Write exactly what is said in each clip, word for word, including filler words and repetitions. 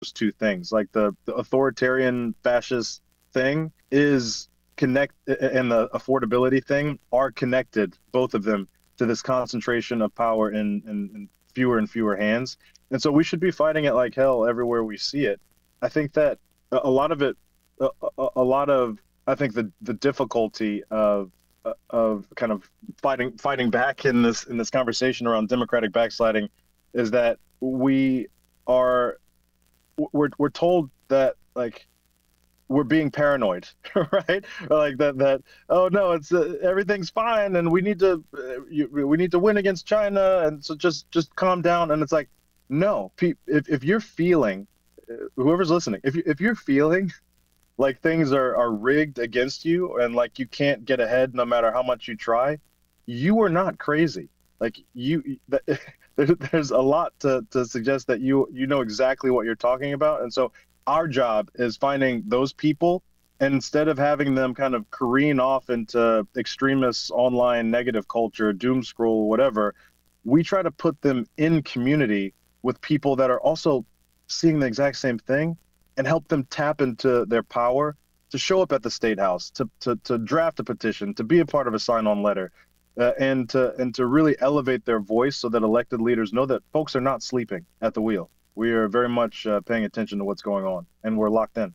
two things. Like the, the authoritarian fascist thing is connect and the affordability thing are connected, both of them, to this concentration of power in, in, in fewer and fewer hands. And so we should be fighting it like hell everywhere we see it. I think that a a lot of it, a, a, a lot of, I think the the difficulty of uh, of kind of fighting fighting back in this in this conversation around democratic backsliding is that we are we're we're told that like we're being paranoid, right? Like that that oh no, it's uh, everything's fine and we need to uh, you, we need to win against China and so just just calm down. And it's like no, pe- if if you're feeling uh, whoever's listening, if you if you're feeling like things are are rigged against you and like you can't get ahead no matter how much you try, you are not crazy. Like you, that, there's a lot to to suggest that you you know exactly what you're talking about. And so our job is finding those people, and instead of having them kind of careen off into extremist online negative culture, doom scroll, whatever, we try to put them in community with people that are also seeing the exact same thing and help them tap into their power to show up at the state house, to to, to draft a petition, to be a part of a sign-on letter, uh, and to and to really elevate their voice so that elected leaders know that folks are not sleeping at the wheel. We are very much uh, paying attention to what's going on, and we're locked in.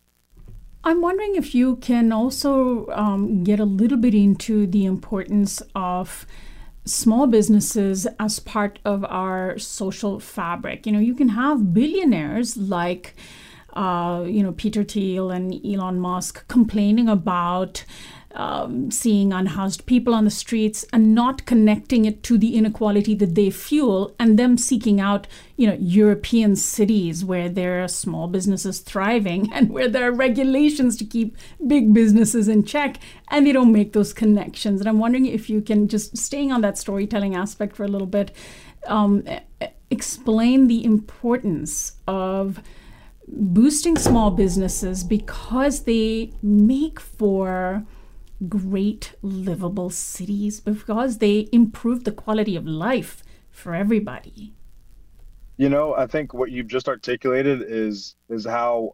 I'm wondering if you can also um, get a little bit into the importance of small businesses as part of our social fabric. You know, you can have billionaires like, uh, you know, Peter Thiel and Elon Musk complaining about um, seeing unhoused people on the streets and not connecting it to the inequality that they fuel, and them seeking out, you know, European cities where there are small businesses thriving and where there are regulations to keep big businesses in check, and they don't make those connections. And I'm wondering if you can, just staying on that storytelling aspect for a little bit, um, explain the importance of boosting small businesses because they make for great livable cities, because they improve the quality of life for everybody. You know, I think what you've just articulated is is how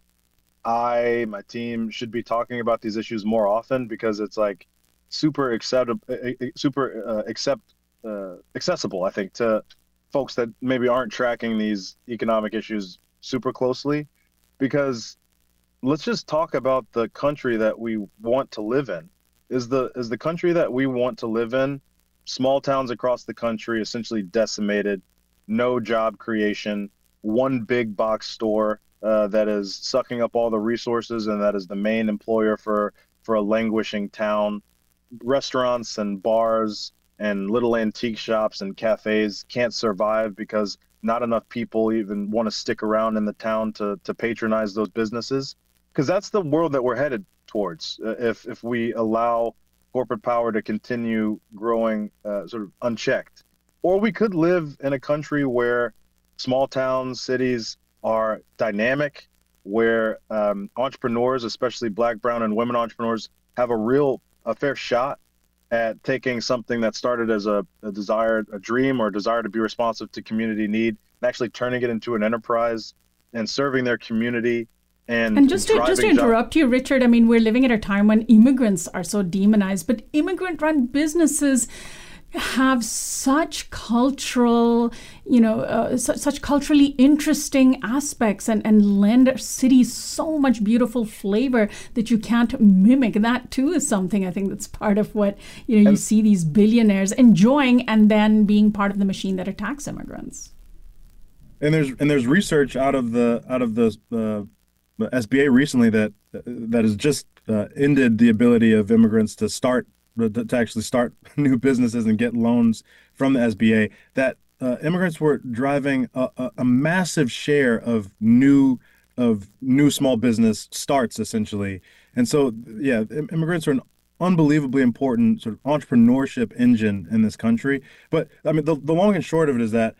I, my team should be talking about these issues more often, because it's like super acceptable, super uh, accept uh, accessible, I think, to folks that maybe aren't tracking these economic issues super closely. Because let's just talk about the country that we want to live in. Is the is the country that we want to live in, small towns across the country essentially decimated, no job creation, one big box store uh, that is sucking up all the resources and that is the main employer for for a languishing town. Restaurants and bars and little antique shops and cafes can't survive because not enough people even want to stick around in the town to to patronize those businesses. Because that's the world that we're headed towards uh, if if we allow corporate power to continue growing uh, sort of unchecked. Or we could live in a country where small towns, cities are dynamic, where um, entrepreneurs, especially Black, brown, and women entrepreneurs, have a real, a fair shot at taking something that started as a, a desire, a dream, or a desire to be responsive to community need, and actually turning it into an enterprise and serving their community. And, and just to just to interrupt you, Richard, I mean, we're living at a time when immigrants are so demonized, but immigrant-run businesses have such cultural, you know, uh, such, such culturally interesting aspects, and, and lend our cities so much beautiful flavor that you can't mimic. That too is something I think that's part of what, you know, you and, see these billionaires enjoying and then being part of the machine that attacks immigrants. And there's and there's research out of the out of the uh, the S B A recently that that has just uh, ended the ability of immigrants to start to actually start new businesses and get loans from the S B A, that uh, immigrants were driving a, a, a massive share of new of new small business starts, essentially. And so, yeah, immigrants are an unbelievably important sort of entrepreneurship engine in this country. But I mean, the, the long and short of it is that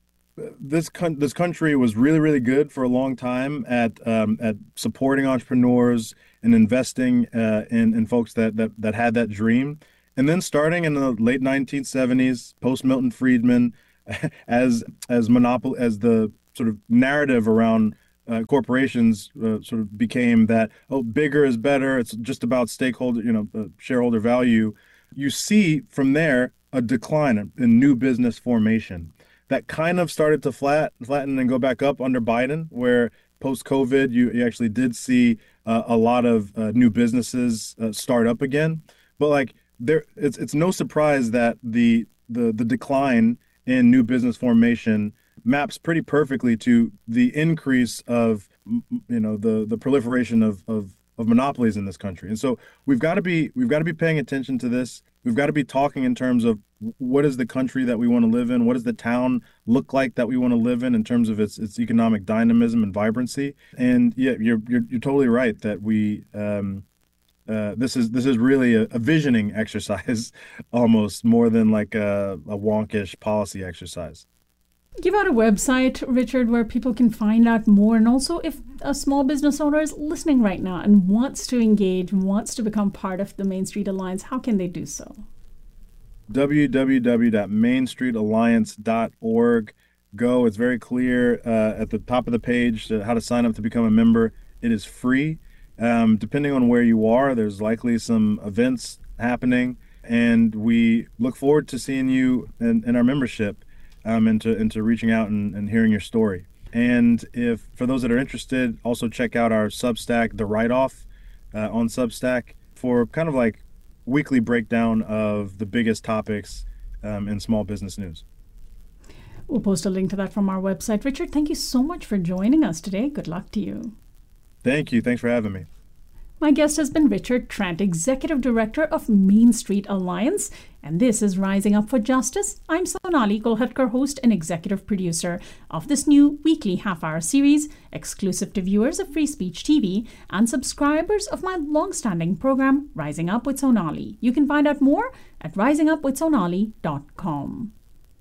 this con- this country was really, really good for a long time at um, at supporting entrepreneurs and investing uh, in in folks that that that had that dream. And then starting in the late nineteen seventies, post Milton Friedman, as as monopoly as the sort of narrative around uh, corporations uh, sort of became that, oh, bigger is better. It's just about stakeholder, you know, uh, shareholder value. You see from there a decline in, in new business formation that kind of started to flat, flatten and go back up under Biden, where post-COVID, you, you actually did see uh, a lot of uh, new businesses uh, start up again. But like there, it's it's no surprise that the the the decline in new business formation maps pretty perfectly to the increase of you know the the proliferation of of of monopolies in this country. And so we've got to be we've got to be paying attention to this. We've got to be talking in terms of what is the country that we want to live in? What does the town look like that we want to live in in terms of its its economic dynamism and vibrancy? And yeah, you're you're, you're totally right that we um, uh, this is this is really a, a visioning exercise, almost more than like a, a wonkish policy exercise. Give out a website, Richard, where people can find out more. And also, if a small business owner is listening right now and wants to engage, wants to become part of the Main Street Alliance, how can they do so? w w w dot main street alliance dot org. Go. It's very clear uh, at the top of the page uh, how to sign up to become a member. It is free. Um, depending on where you are, there's likely some events happening, and we look forward to seeing you in, in our membership. Um, into into reaching out and, and hearing your story. And if for those that are interested, also check out our Substack, The Write-Off, uh, on Substack for kind of like weekly breakdown of the biggest topics um, in small business news. We'll post a link to that from our website. Richard, thank you so much for joining us today. Good luck to you. Thank you. Thanks for having me. My guest has been Richard Trent, Executive Director of Main Street Alliance, and this is Rising Up for Justice. I'm Sonali Kolhatkar, host and executive producer of this new weekly half-hour series, exclusive to viewers of Free Speech T V and subscribers of my long-standing program, Rising Up with Sonali. You can find out more at rising up with sonali dot com.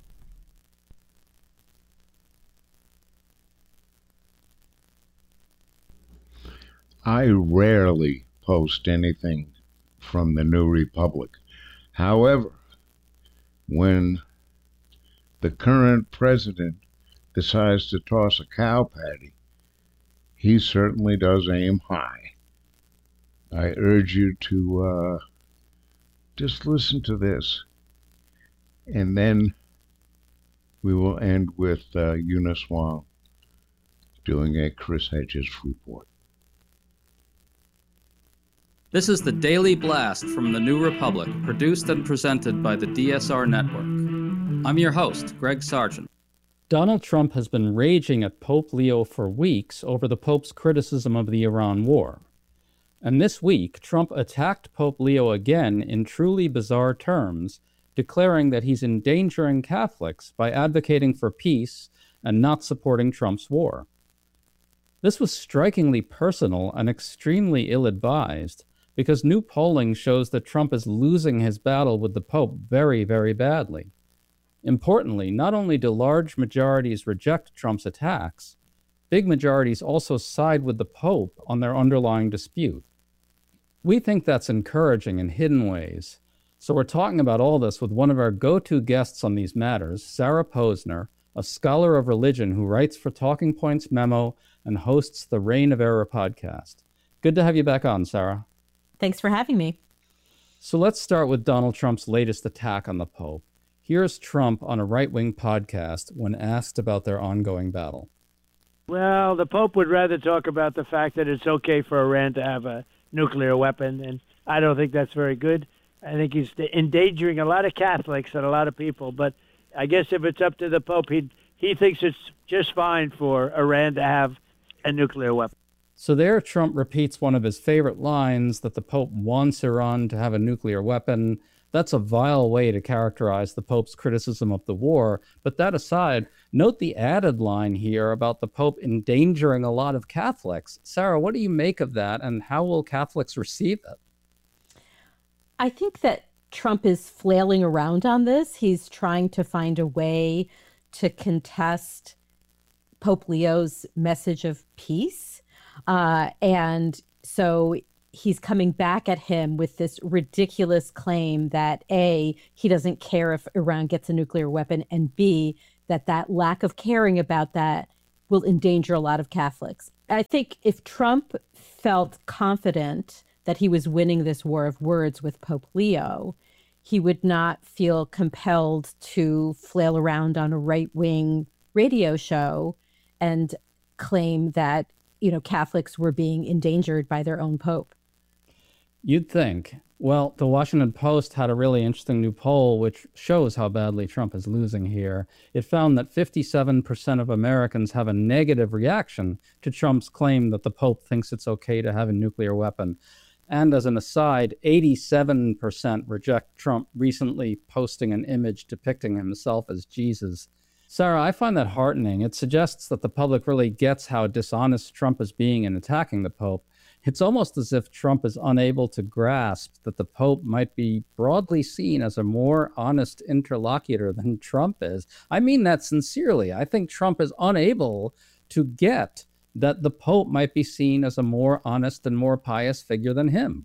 I rarely post anything from the New Republic. However, when the current president decides to toss a cow patty, he certainly does aim high. I urge you to uh, just listen to this, and then we will end with uh, Eunice Wong doing a Chris Hedges report. This is the Daily Blast from the New Republic, produced and presented by the D S R Network. I'm your host, Greg Sargent. Donald Trump has been raging at Pope Leo for weeks over the Pope's criticism of the Iran war. And this week, Trump attacked Pope Leo again in truly bizarre terms, declaring that he's endangering Catholics by advocating for peace and not supporting Trump's war. This was strikingly personal and extremely ill-advised, because new polling shows that Trump is losing his battle with the Pope very, very badly. Importantly, not only do large majorities reject Trump's attacks, big majorities also side with the Pope on their underlying dispute. We think that's encouraging in hidden ways, so we're talking about all this with one of our go-to guests on these matters, Sarah Posner, a scholar of religion who writes for Talking Points Memo and hosts the Reign of Error podcast. Good to have you back on, Sarah. Thanks for having me. So let's start with Donald Trump's latest attack on the Pope. Here's Trump on a right-wing podcast when asked about their ongoing battle. Well, the Pope would rather talk about the fact that it's okay for Iran to have a nuclear weapon, and I don't think that's very good. I think he's endangering a lot of Catholics and a lot of people, but I guess if it's up to the Pope, he he thinks it's just fine for Iran to have a nuclear weapon. So there, Trump repeats one of his favorite lines, that the Pope wants Iran to have a nuclear weapon. That's a vile way to characterize the Pope's criticism of the war. But that aside, note the added line here about the Pope endangering a lot of Catholics. Sarah, what do you make of that, and how will Catholics receive it? I think that Trump is flailing around on this. He's trying to find a way to contest Pope Leo's message of peace. Uh, and so he's coming back at him with this ridiculous claim that A, he doesn't care if Iran gets a nuclear weapon, and B, that that lack of caring about that will endanger a lot of Catholics. I think if Trump felt confident that he was winning this war of words with Pope Leo, he would not feel compelled to flail around on a right-wing radio show and claim that, you know, Catholics were being endangered by their own pope. You'd think. Well, the Washington Post had a really interesting new poll which shows how badly Trump is losing here. It found that fifty-seven percent of Americans have a negative reaction to Trump's claim that the Pope thinks it's okay to have a nuclear weapon. And as an aside, eighty-seven percent reject Trump recently posting an image depicting himself as Jesus. Sarah, I find that heartening. It suggests that the public really gets how dishonest Trump is being in attacking the Pope. It's almost as if Trump is unable to grasp that the Pope might be broadly seen as a more honest interlocutor than Trump is. I mean that sincerely. I think Trump is unable to get that the Pope might be seen as a more honest and more pious figure than him.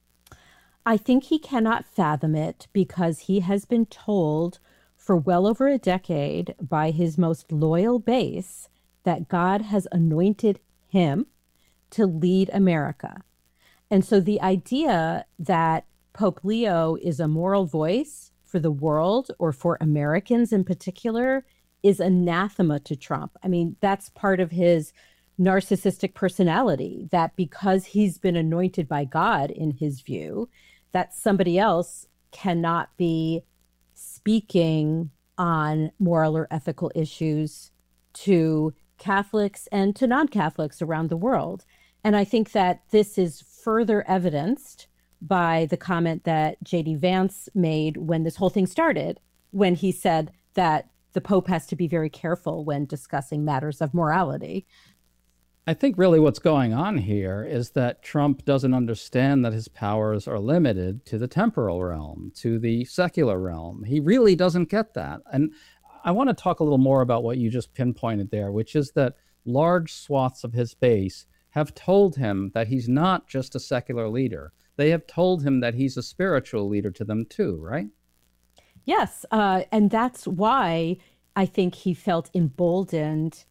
I think he cannot fathom it because he has been told for well over a decade by his most loyal base that God has anointed him to lead America. And so the idea that Pope Leo is a moral voice for the world or for Americans in particular is anathema to Trump. I mean, that's part of his narcissistic personality, that because he's been anointed by God, in his view, that somebody else cannot be speaking on moral or ethical issues to Catholics and to non-Catholics around the world. And I think that this is further evidenced by the comment that J D Vance made when this whole thing started, when he said that the Pope has to be very careful when discussing matters of morality. I think really what's going on here is that Trump doesn't understand that his powers are limited to the temporal realm, to the secular realm. He really doesn't get that. And I want to talk a little more about what you just pinpointed there, which is that large swaths of his base have told him that he's not just a secular leader. They have told him that he's a spiritual leader to them too, right? Yes, uh, and that's why I think he felt emboldened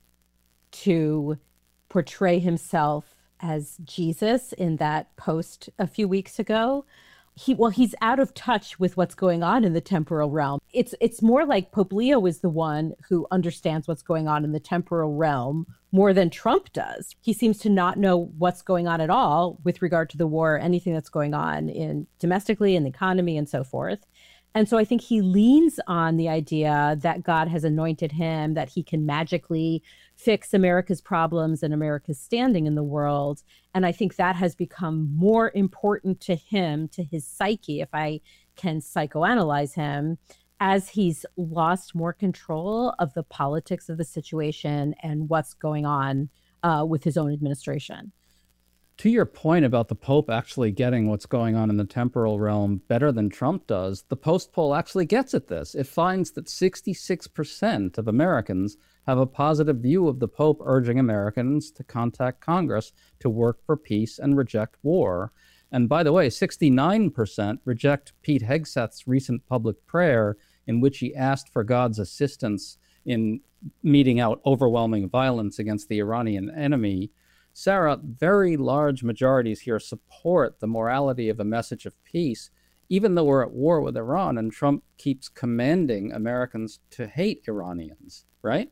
to portray himself as Jesus in that post a few weeks ago. He well, he's out of touch with what's going on in the temporal realm. It's it's more like Pope Leo is the one who understands what's going on in the temporal realm more than Trump does. He seems to not know what's going on at all with regard to the war, anything that's going on in domestically in the economy and so forth. And so I think he leans on the idea that God has anointed him, that he can magically fix America's problems and America's standing in the world. And I think that has become more important to him, to his psyche, if I can psychoanalyze him, as he's lost more control of the politics of the situation and what's going on uh, with his own administration. To your point about the Pope actually getting what's going on in the temporal realm better than Trump does, the Post poll actually gets at this. It finds that sixty-six percent of Americans have a positive view of the Pope urging Americans to contact Congress to work for peace and reject war. And by the way, sixty-nine percent reject Pete Hegseth's recent public prayer in which he asked for God's assistance in meting out overwhelming violence against the Iranian enemy. Sarah, very large majorities here support the morality of a message of peace, even though we're at war with Iran and Trump keeps commanding Americans to hate Iranians, right?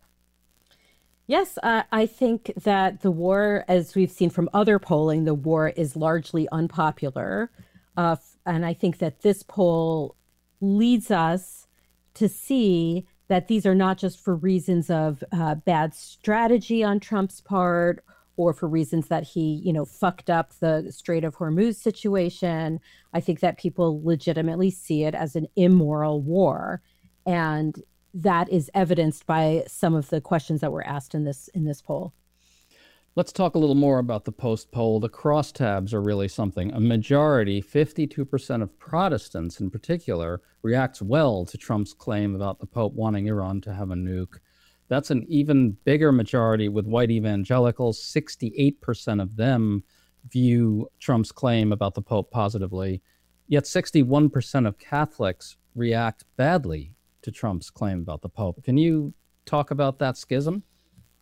Yes, uh, I think that the war, as we've seen from other polling, the war is largely unpopular. Uh, and I think that this poll leads us to see that these are not just for reasons of uh, bad strategy on Trump's part, or for reasons that he, you know, fucked up the Strait of Hormuz situation. I think that people legitimately see it as an immoral war. And that is evidenced by some of the questions that were asked in this in this poll. Let's talk a little more about the Post poll. The crosstabs are really something. A majority, fifty-two percent of Protestants in particular, reacts well to Trump's claim about the Pope wanting Iran to have a nuke. That's an even bigger majority with white evangelicals. sixty-eight percent of them view Trump's claim about the Pope positively. Yet sixty-one percent of Catholics react badly to Trump's claim about the Pope. Can you talk about that schism?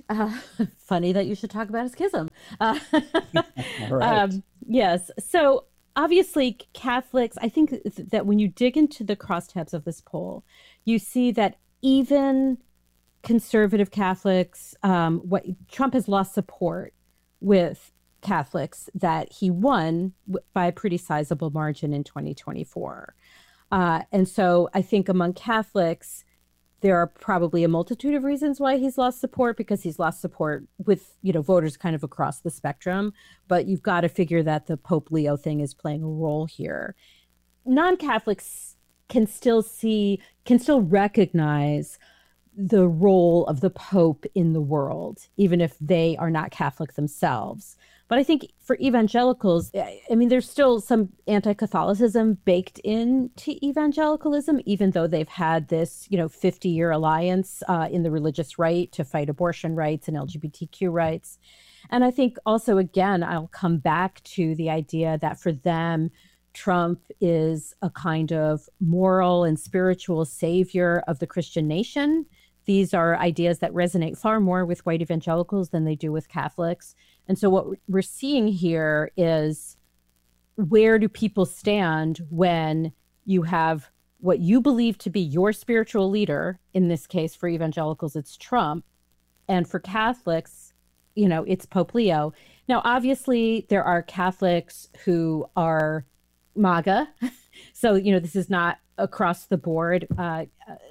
Uh, funny that you should talk about a schism. Uh, right. um, yes. So obviously, Catholics, I think th- that when you dig into the crosstabs of this poll, you see that even conservative Catholics, um, what Trump has lost support with Catholics that he won w- by a pretty sizable margin in twenty twenty-four. Uh, and so I think among Catholics, there are probably a multitude of reasons why he's lost support, because he's lost support with, you know, voters kind of across the spectrum. But you've got to figure that the Pope Leo thing is playing a role here. Non-Catholics can still see, can still recognize the role of the Pope in the world, even if they are not Catholic themselves. But I think for evangelicals, I mean, there's still some anti-Catholicism baked into evangelicalism, even though they've had this, you know, fifty-year alliance uh, in the religious right to fight abortion rights and L G B T Q rights. And I think also, again, I'll come back to the idea that for them, Trump is a kind of moral and spiritual savior of the Christian nation. These are ideas that resonate far more with white evangelicals than they do with Catholics. And so what we're seeing here is, where do people stand when you have what you believe to be your spiritual leader? In this case, for evangelicals, it's Trump. And for Catholics, you know, it's Pope Leo. Now, obviously, there are Catholics who are MAGA. So, you know, this is not across the board uh,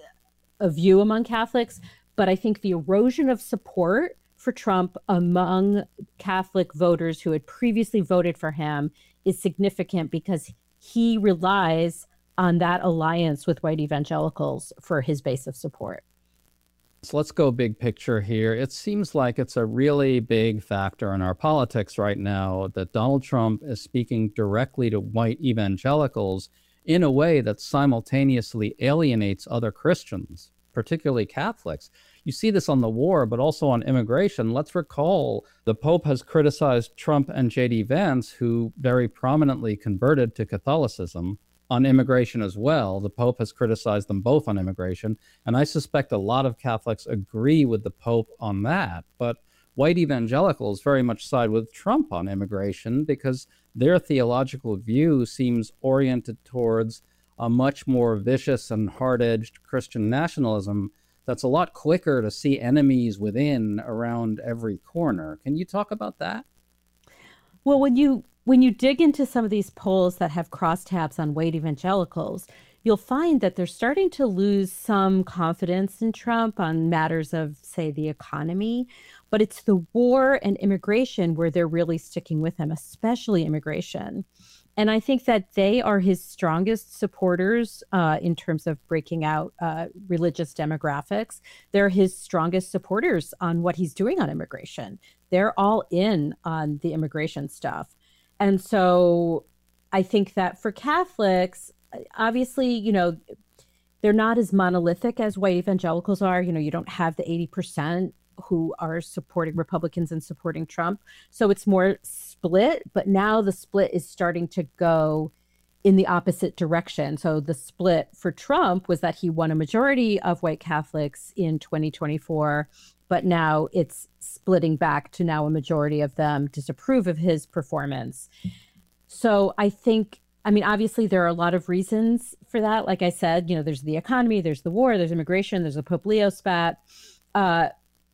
a view among Catholics. But I think the erosion of support for Trump among Catholic voters who had previously voted for him is significant, because he relies on that alliance with white evangelicals for his base of support. So let's go big picture here. It seems like it's a really big factor in our politics right now that Donald Trump is speaking directly to white evangelicals in a way that simultaneously alienates other Christians, particularly Catholics. You see this on the war, but also on immigration. Let's recall the Pope has criticized Trump and J D Vance, who very prominently converted to Catholicism, on immigration as well. The Pope has criticized them both on immigration. And I suspect a lot of Catholics agree with the Pope on that. But white evangelicals very much side with Trump on immigration, because their theological view seems oriented towards a much more vicious and hard-edged Christian nationalism that's a lot quicker to see enemies within around every corner. Can you talk about that? Well, when you when you dig into some of these polls that have crosstabs on white evangelicals, you'll find that they're starting to lose some confidence in Trump on matters of, say, the economy. But it's the war and immigration where they're really sticking with him, especially immigration. And I think that they are his strongest supporters uh, in terms of breaking out uh, religious demographics. They're his strongest supporters on what he's doing on immigration. They're all in on the immigration stuff. And so I think that for Catholics, obviously, you know, they're not as monolithic as white evangelicals are. You know, you don't have the eighty percent who are supporting Republicans and supporting Trump. So it's more split, but now the split is starting to go in the opposite direction. So the split for Trump was that he won a majority of white Catholics in twenty twenty-four, but now it's splitting back to now a majority of them disapprove of his performance. So I think, I mean, obviously there are a lot of reasons for that. Like I said, you know, there's the economy, there's the war, there's immigration, there's a Pope Leo spat. Uh,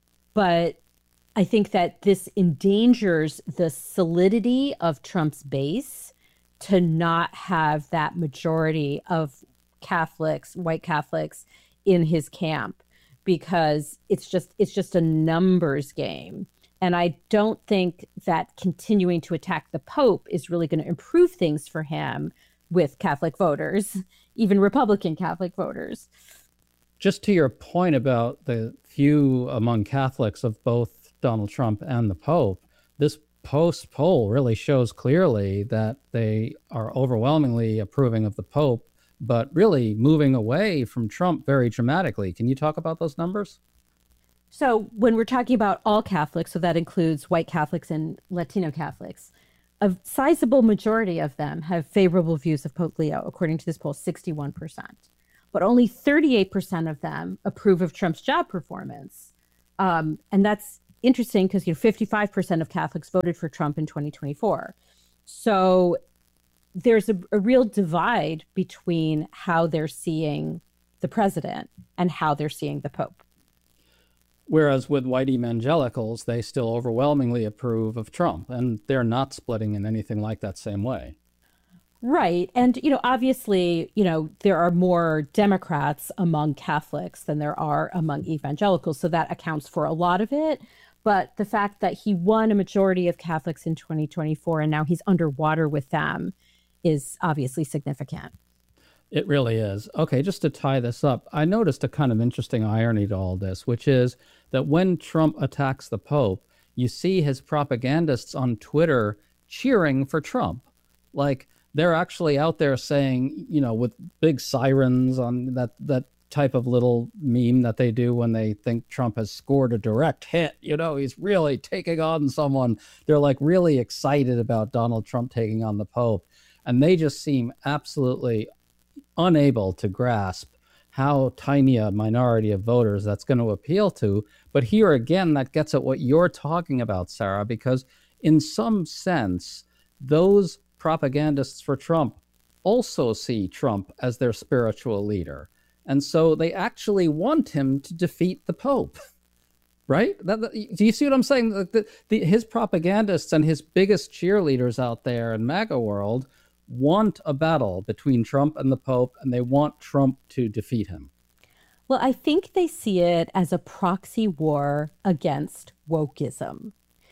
But I think that this endangers the solidity of Trump's base to not have that majority of Catholics, white Catholics, in his camp, because it's just it's just a numbers game. And I don't think that continuing to attack the Pope is really going to improve things for him with Catholic voters, even Republican Catholic voters. Just to your point about the view among Catholics of both Donald Trump and the Pope, this post poll really shows clearly that they are overwhelmingly approving of the Pope, but really moving away from Trump very dramatically. Can you talk about those numbers? So when we're talking about all Catholics, so that includes white Catholics and Latino Catholics, a sizable majority of them have favorable views of Pope Leo, according to this poll, sixty-one percent. But only thirty-eight percent of them approve of Trump's job performance. Um, and that's interesting because, you know, fifty-five percent of Catholics voted for Trump in twenty twenty-four. So there's a, a real divide between how they're seeing the president and how they're seeing the Pope. Whereas with white evangelicals, they still overwhelmingly approve of Trump, and they're not splitting in anything like that same way. Right. And, you know, obviously, you know, there are more Democrats among Catholics than there are among evangelicals. So that accounts for a lot of it. But the fact that he won a majority of Catholics in twenty twenty-four and now he's underwater with them is obviously significant. It really is. Okay, just to tie this up, I noticed a kind of interesting irony to all this, which is that when Trump attacks the Pope, you see his propagandists on Twitter cheering for Trump. Like, they're actually out there saying, you know, with big sirens on that that type of little meme that they do when they think Trump has scored a direct hit. You know, he's really taking on someone. They're like really excited about Donald Trump taking on the Pope. And they just seem absolutely unable to grasp how tiny a minority of voters that's going to appeal to. But here again, that gets at what you're talking about, Sarah, because in some sense, those propagandists for Trump also see Trump as their spiritual leader. And so they actually want him to defeat the Pope, right? That, that, do you see what I'm saying? The, the, the, his propagandists and his biggest cheerleaders out there in MAGA world want a battle between Trump and the Pope, and they want Trump to defeat him. Well, I think they see it as a proxy war against wokeism.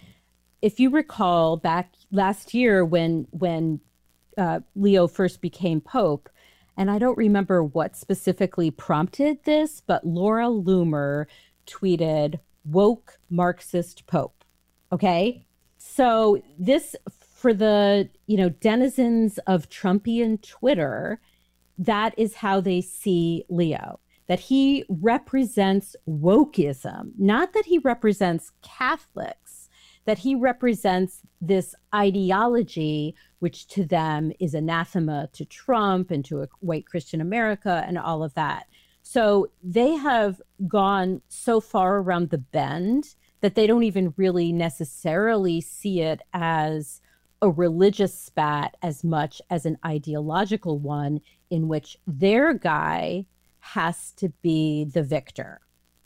If you recall back last year when when uh, Leo first became Pope, and I don't remember what specifically prompted this, but Laura Loomer tweeted, "Woke Marxist Pope." Okay? So this, for the, you know, denizens of Trumpian Twitter, that is how they see Leo. That he represents wokeism, not that he represents Catholics, that he represents this ideology, which to them is anathema to Trump and to a white Christian America and all of that. So they have gone so far around the bend that they don't even really necessarily see it as a religious spat as much as an ideological one in which their guy has to be the victor.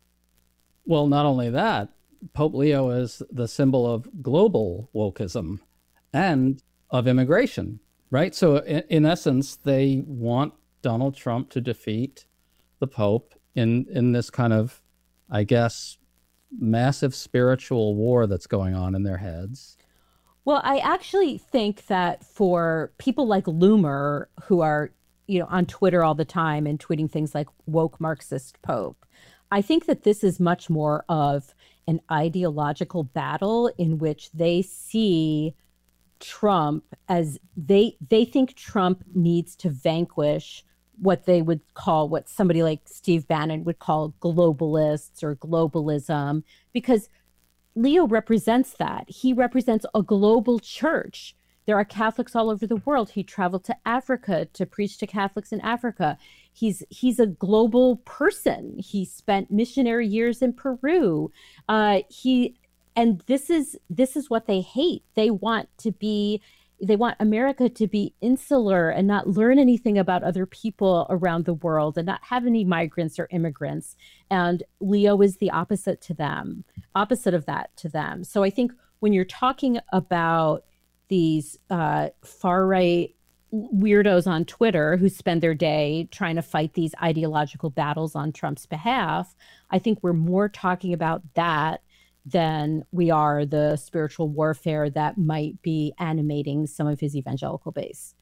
Well, not only that, Pope Leo is the symbol of global wokeism and of immigration, right? So in, in essence, they want Donald Trump to defeat the Pope in, in this kind of, I guess, massive spiritual war that's going on in their heads. Well, I actually think that for people like Loomer, who are, you know, on Twitter all the time and tweeting things like woke Marxist Pope, I think that this is much more of an ideological battle in which they see Trump as they they think Trump needs to vanquish what they would call, what somebody like Steve Bannon would call globalists or globalism, because Leo represents that. He represents a global church. There are Catholics all over the world. He traveled to Africa to preach to Catholics in Africa. He's he's a global person. He spent missionary years in Peru. Uh, he and this is this is what they hate. They want to be they want America to be insular and not learn anything about other people around the world and not have any migrants or immigrants. And Leo is the opposite to them, opposite of that to them. So I think when you're talking about these uh, far-right weirdos on Twitter who spend their day trying to fight these ideological battles on Trump's behalf, I think we're more talking about that than we are the spiritual warfare that might be animating some of his evangelical base.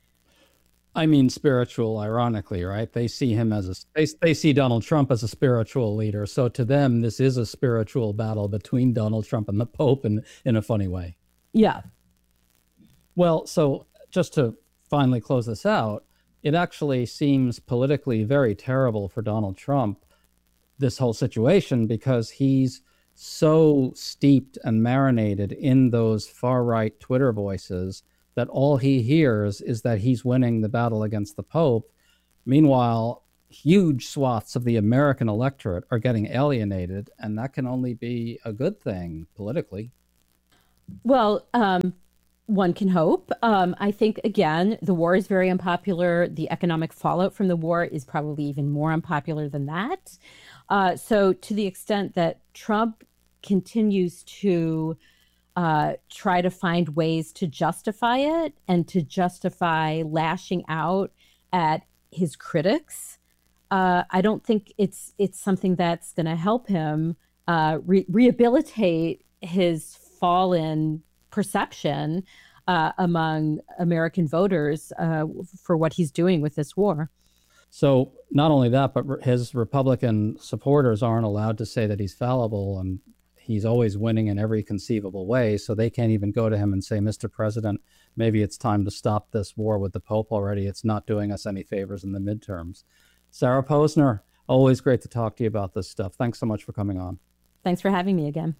I mean, spiritual, ironically, right? They see him as a, they, they see Donald Trump as a spiritual leader. So to them, this is a spiritual battle between Donald Trump and the Pope in, in a funny way. Yeah. Well, so just to finally close this out, it actually seems politically very terrible for Donald Trump, this whole situation, because he's so steeped and marinated in those far-right Twitter voices that all he hears is that he's winning the battle against the Pope. Meanwhile, huge swaths of the American electorate are getting alienated, and that can only be a good thing politically. Well, um, one can hope. Um, I think, again, the war is very unpopular. The economic fallout from the war is probably even more unpopular than that. Uh, so to the extent that Trump continues to uh, try to find ways to justify it and to justify lashing out at his critics, uh, I don't think it's it's something that's going to help him uh, re- rehabilitate his fallen perception uh, among American voters uh, for what he's doing with this war. So not only that, but his Republican supporters aren't allowed to say that he's fallible and he's always winning in every conceivable way. So they can't even go to him and say, Mister President, maybe it's time to stop this war with the Pope already. It's not doing us any favors in the midterms. Sarah Posner, always great to talk to you about this stuff. Thanks so much for coming on. Thanks for having me again.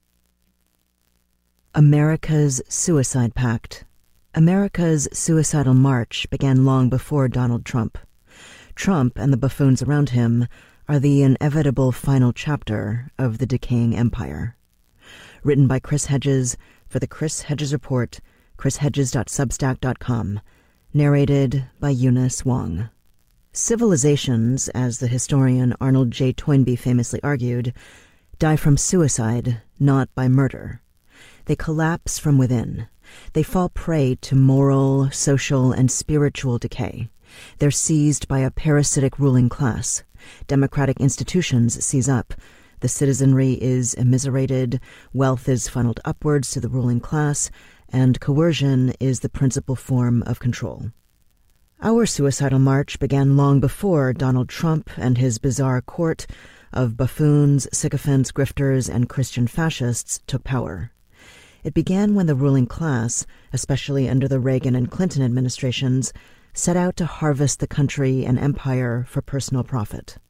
America's Suicide Pact. America's suicidal march began long before Donald Trump. Trump and the buffoons around him are the inevitable final chapter of the decaying empire. Written by Chris Hedges for the Chris Hedges Report, chris hedges dot substack dot com. Narrated by Eunice Wong. Civilizations, as the historian Arnold J. Toynbee famously argued, die from suicide, not by murder. They collapse from within. They fall prey to moral, social, and spiritual decay. They're seized by a parasitic ruling class. Democratic institutions seize up. The citizenry is immiserated, wealth is funneled upwards to the ruling class, and coercion is the principal form of control. Our suicidal march began long before Donald Trump and his bizarre court of buffoons, sycophants, grifters, and Christian fascists took power. It began when the ruling class, especially under the Reagan and Clinton administrations, set out to harvest the country and empire for personal profit.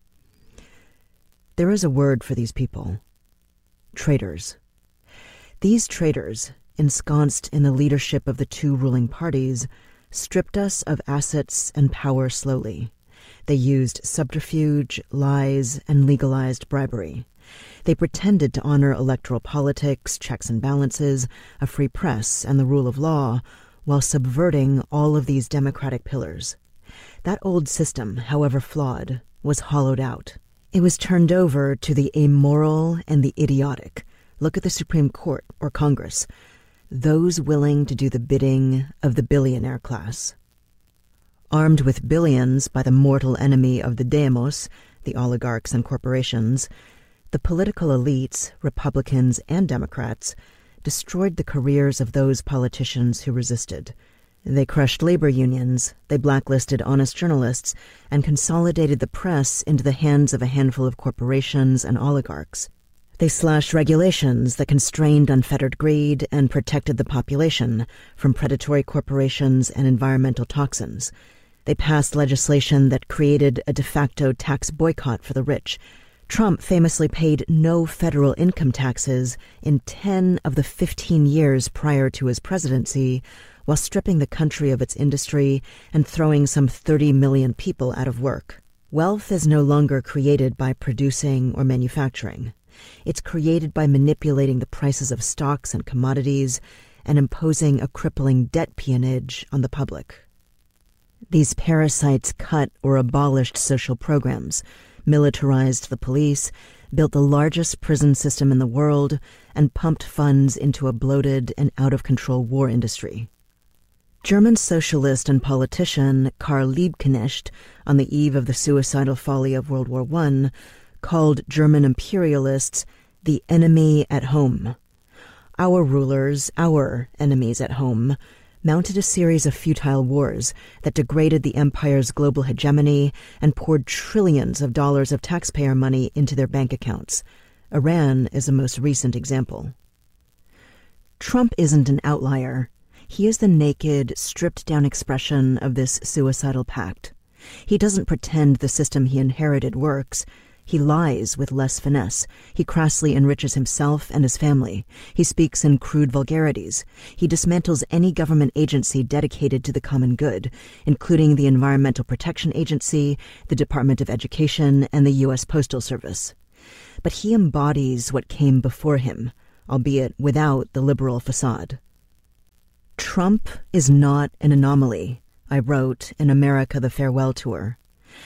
There is a word for these people: traitors. These traitors, ensconced in the leadership of the two ruling parties, stripped us of assets and power slowly. They used subterfuge, lies, and legalized bribery. They pretended to honor electoral politics, checks and balances, a free press, and the rule of law, while subverting all of these democratic pillars. That old system, however flawed, was hollowed out. It was turned over to the amoral and the idiotic. Look at the Supreme Court or Congress. Those willing to do the bidding of the billionaire class. Armed with billions by the mortal enemy of the demos, the oligarchs and corporations, the political elites, Republicans and Democrats, destroyed the careers of those politicians who resisted. They crushed labor unions, they blacklisted honest journalists, and consolidated the press into the hands of a handful of corporations and oligarchs. They slashed regulations that constrained unfettered greed and protected the population from predatory corporations and environmental toxins. They passed legislation that created a de facto tax boycott for the rich. Trump famously paid no federal income taxes in ten of the fifteen years prior to his presidency, while stripping the country of its industry and throwing some thirty million people out of work. Wealth is no longer created by producing or manufacturing. It's created by manipulating the prices of stocks and commodities and imposing a crippling debt peonage on the public. These parasites cut or abolished social programs, militarized the police, built the largest prison system in the world, and pumped funds into a bloated and out-of-control war industry. German socialist and politician Karl Liebknecht, on the eve of the suicidal folly of World War One, called German imperialists the enemy at home. Our rulers, our enemies at home, mounted a series of futile wars that degraded the empire's global hegemony and poured trillions of dollars of taxpayer money into their bank accounts. Iran is the most recent example. Trump isn't an outlier. He is the naked, stripped-down expression of this suicidal pact. He doesn't pretend the system he inherited works. He lies with less finesse. He crassly enriches himself and his family. He speaks in crude vulgarities. He dismantles any government agency dedicated to the common good, including the Environmental Protection Agency, the Department of Education, and the U S Postal Service. But he embodies what came before him, albeit without the liberal facade. Trump is not an anomaly, I wrote in America the Farewell Tour.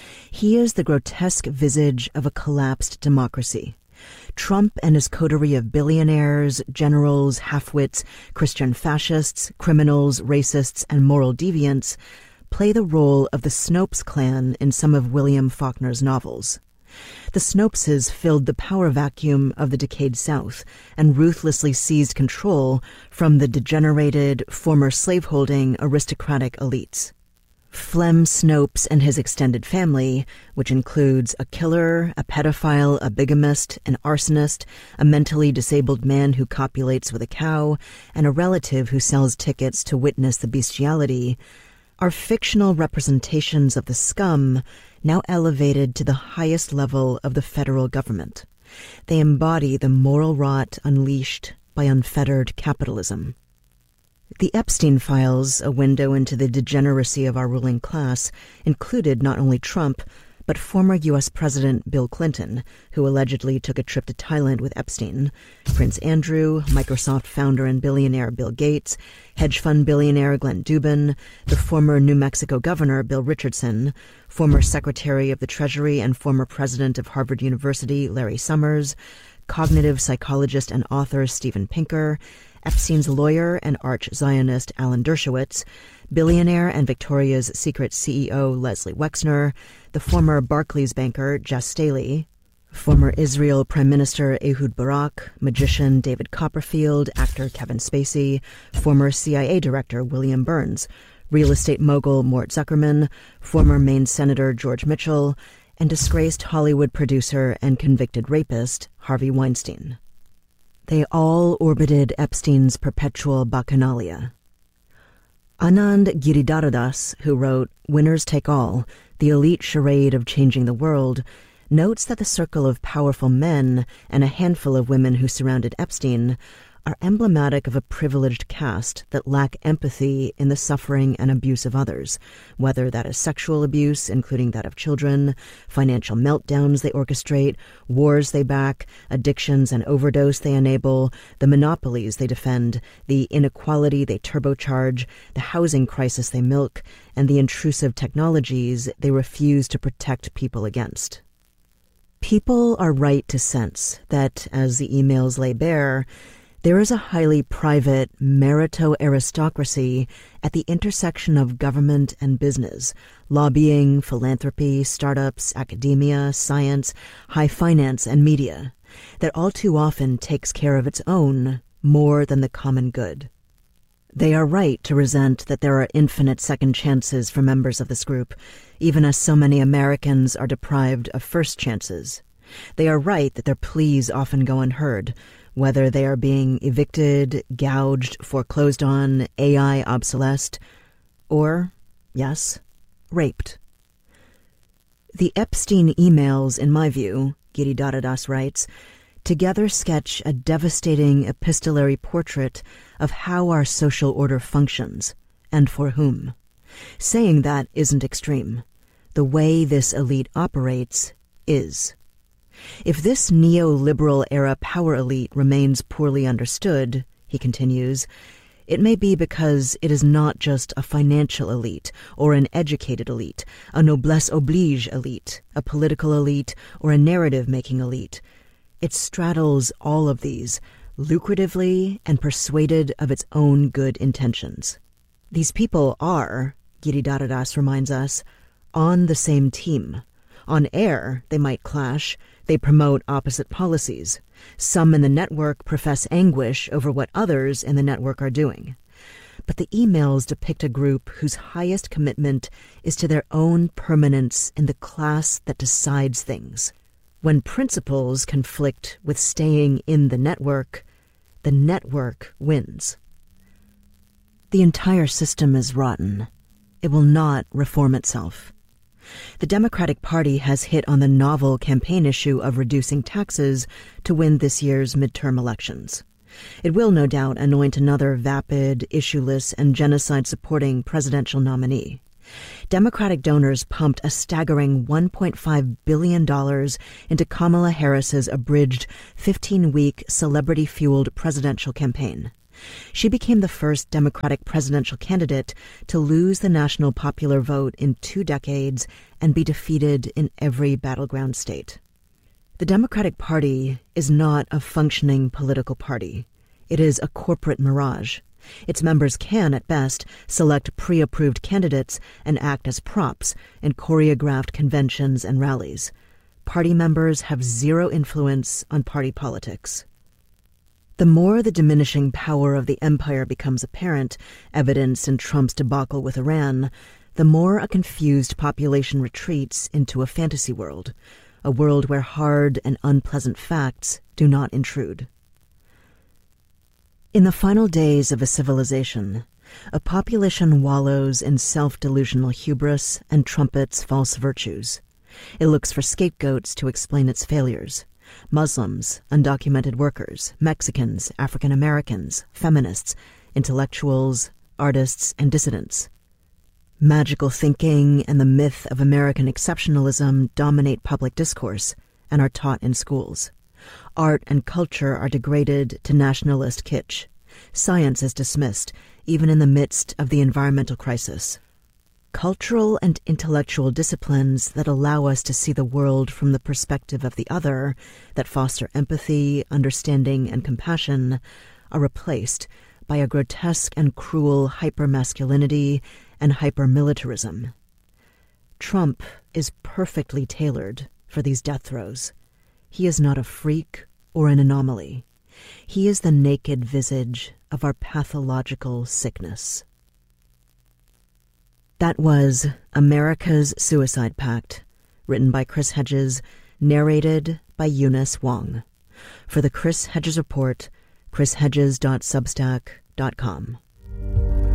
He is the grotesque visage of a collapsed democracy. Trump and his coterie of billionaires, generals, half-wits, Christian fascists, criminals, racists, and moral deviants play the role of the Snopes clan in some of William Faulkner's novels. The Snopeses filled the power vacuum of the decayed South and ruthlessly seized control from the degenerated, former slaveholding aristocratic elites. Flem Snopes and his extended family, which includes a killer, a pedophile, a bigamist, an arsonist, a mentally disabled man who copulates with a cow, and a relative who sells tickets to witness the bestiality, are fictional representations of the scum now elevated to the highest level of the federal government. They embody the moral rot unleashed by unfettered capitalism. The Epstein files, a window into the degeneracy of our ruling class, included not only Trump, but former U S President Bill Clinton, who allegedly took a trip to Thailand with Epstein, Prince Andrew, Microsoft founder and billionaire Bill Gates, hedge fund billionaire Glenn Dubin, the former New Mexico governor Bill Richardson, former Secretary of the Treasury and former president of Harvard University Larry Summers, cognitive psychologist and author Steven Pinker, Epstein's lawyer and arch-Zionist Alan Dershowitz, billionaire and Victoria's Secret C E O Leslie Wexner, the former Barclays banker Jess Staley, former Israel Prime Minister Ehud Barak, magician David Copperfield, actor Kevin Spacey, former C I A Director William Burns, real estate mogul Mort Zuckerman, former Maine Senator George Mitchell, and disgraced Hollywood producer and convicted rapist Harvey Weinstein. They all orbited Epstein's perpetual bacchanalia. Anand Giridharadas, who wrote Winners Take All, the elite charade of changing the world, notes that the circle of powerful men and a handful of women who surrounded Epstein are emblematic of a privileged caste that lack empathy in the suffering and abuse of others, whether that is sexual abuse, including that of children, financial meltdowns they orchestrate, wars they back, addictions and overdose they enable, the monopolies they defend, the inequality they turbocharge, the housing crisis they milk, and the intrusive technologies they refuse to protect people against. People are right to sense that, as the emails lay bare, there is a highly private merito-aristocracy at the intersection of government and business, lobbying, philanthropy, startups, academia, science, high finance, and media, that all too often takes care of its own more than the common good. They are right to resent that there are infinite second chances for members of this group, even as so many Americans are deprived of first chances. They are right that their pleas often go unheard, whether they are being evicted, gouged, foreclosed on, A I obsolesced, or, yes, raped. The Epstein emails, in my view, Giridharadas writes, together sketch a devastating epistolary portrait of how our social order functions, and for whom. Saying that isn't extreme. The way this elite operates is. If this neoliberal era power elite remains poorly understood, he continues, it may be because it is not just a financial elite or an educated elite, a noblesse oblige elite, a political elite, or a narrative-making elite. It straddles all of these, lucratively and persuaded of its own good intentions. These people are, Giridharadas reminds us, on the same team. On air, they might clash. They promote opposite policies. Some in the network profess anguish over what others in the network are doing. But the emails depict a group whose highest commitment is to their own permanence in the class that decides things. When principles conflict with staying in the network, the network wins. The entire system is rotten. It will not reform itself. The Democratic Party has hit on the novel campaign issue of reducing taxes to win this year's midterm elections. It will no doubt anoint another vapid, issueless, and genocide-supporting presidential nominee. Democratic donors pumped a staggering one point five billion dollars into Kamala Harris's abridged fifteen-week celebrity-fueled presidential campaign. She became the first Democratic presidential candidate to lose the national popular vote in two decades and be defeated in every battleground state. The Democratic Party is not a functioning political party. It is a corporate mirage. Its members can, at best, select pre-approved candidates and act as props in choreographed conventions and rallies. Party members have zero influence on party politics. The more the diminishing power of the empire becomes apparent, evidenced in Trump's debacle with Iran, the more a confused population retreats into a fantasy world, a world where hard and unpleasant facts do not intrude. In the final days of a civilization, a population wallows in self-delusional hubris and trumpets false virtues. It looks for scapegoats to explain its failures. Muslims, undocumented workers, Mexicans, African Americans, feminists, intellectuals, artists, and dissidents. Magical thinking and the myth of American exceptionalism dominate public discourse and are taught in schools. Art and culture are degraded to nationalist kitsch. Science is dismissed, even in the midst of the environmental crisis. Cultural and intellectual disciplines that allow us to see the world from the perspective of the other, that foster empathy, understanding, and compassion, are replaced by a grotesque and cruel hypermasculinity and hypermilitarism. Trump is perfectly tailored for these death throes. He is not a freak or an anomaly. He is the naked visage of our pathological sickness. That was America's Suicide Pact, written by Chris Hedges, narrated by Eunice Wong. For the Chris Hedges Report, chris hedges dot substack dot com.